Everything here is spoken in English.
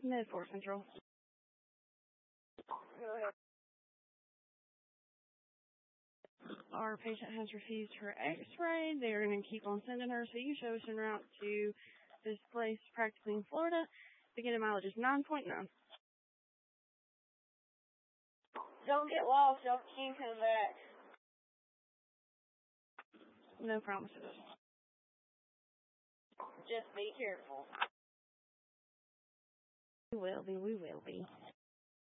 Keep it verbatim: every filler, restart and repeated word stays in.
Med four Central. Go ahead. Our patient has received her x-ray. They're going to keep on sending her, so you show us en route to this place practically in Florida. Beginning mileage is nine point nine. Don't get lost. Don't keep him back. No promises. Just be careful. We will be, we will be.